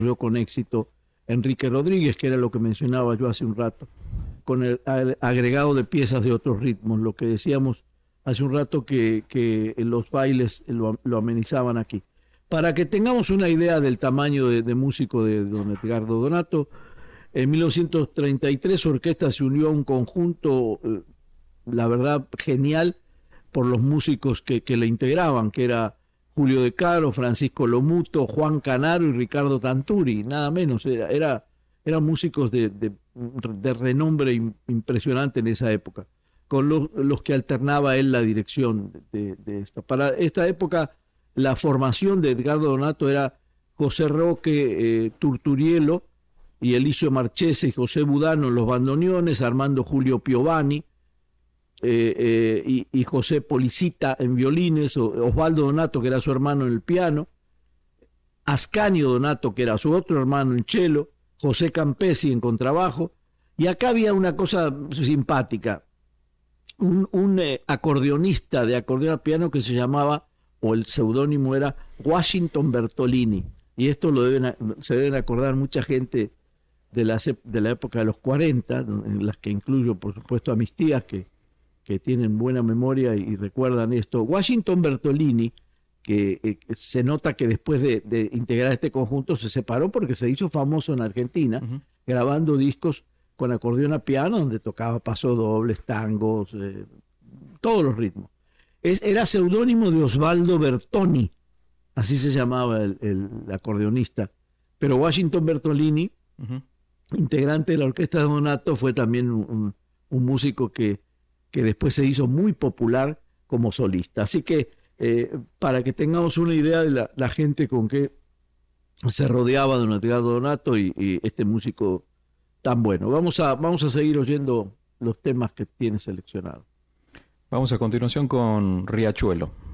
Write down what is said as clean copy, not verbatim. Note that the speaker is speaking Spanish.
con éxito Enrique Rodríguez, que era lo que mencionaba yo hace un rato, con el agregado de piezas de otros ritmos, lo que decíamos hace un rato que los bailes lo amenizaban aquí. Para que tengamos una idea del tamaño de músico de don Edgardo Donato, en 1933 su orquesta se unió a un conjunto, la verdad, genial por los músicos que le integraban, que era Julio De Caro, Francisco Lomuto, Juan Canaro y Ricardo Tanturi, nada menos. Eran músicos de renombre impresionante en esa época, con los que alternaba él la dirección de esta. Para esta época, la formación de Edgardo Donato era José Roque Turturielo y Elicio Marchese y José Budano en los bandoneones, Armando Julio Piovani, y José Policita en violines, Osvaldo Donato, que era su hermano, en el piano, Ascanio Donato, que era su otro hermano, en cello, José Campesi en contrabajo. Y acá había una cosa simpática, un acordeonista de acordeón a piano que se llamaba, o el seudónimo era Washington Bertolini, y esto se deben acordar mucha gente de la época de los 40, en las que incluyo, por supuesto, a mis tías que tienen buena memoria y recuerdan esto. Washington Bertolini, que se nota que después de integrar este conjunto se separó porque se hizo famoso en Argentina, grabando discos con acordeón a piano, donde tocaba pasodobles, tangos, todos los ritmos. Era seudónimo de Osvaldo Bertoni, así se llamaba el acordeonista. Pero Washington Bertolini, integrante de la orquesta de Donato, fue también un músico que después se hizo muy popular como solista. Así que para que tengamos una idea de la gente con que se rodeaba don Edgardo Donato y este músico tan bueno. Vamos a seguir oyendo los temas que tiene seleccionados. Vamos a continuación con Riachuelo.